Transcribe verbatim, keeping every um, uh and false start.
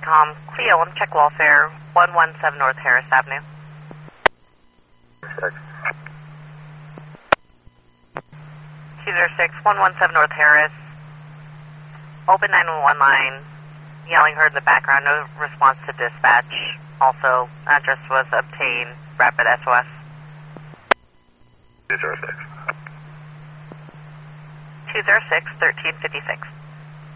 com, Cleo, want to check welfare, one one seven North Harris Avenue. two zero six, one one seven North Harris. Open nine one one line. Yelling heard in the background, no response to dispatch. Also, address was obtained, rapid S O S. two zero six. two zero six, thirteen fifty-six.